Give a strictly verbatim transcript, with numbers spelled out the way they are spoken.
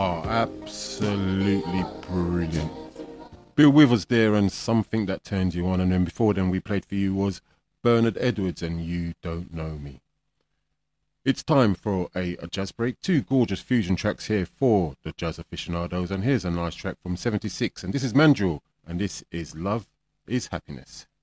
are absolutely brilliant. Bill Withers there and Something That Turns You On, and then before then we played for you was Bernard Edwards and You Don't Know Me. It's time for a, a jazz break. Two gorgeous fusion tracks here for the jazz aficionados, and here's a nice track from seventy-six, and this is Mandrill, and this is Love is Happiness.